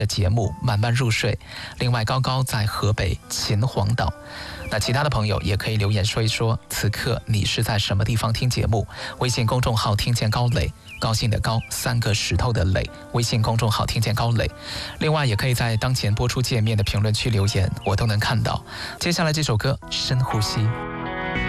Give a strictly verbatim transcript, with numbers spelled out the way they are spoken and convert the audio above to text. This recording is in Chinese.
的节目慢慢入睡。另外，高高在河北秦皇岛。那其他的朋友也可以留言说一说，此刻你是在什么地方听节目？微信公众号听见高磊，高兴的高，三个石头的磊，微信公众号听见高磊。另外，也可以在当前播出界面的评论区留言，我都能看到。接下来这首歌，深呼吸。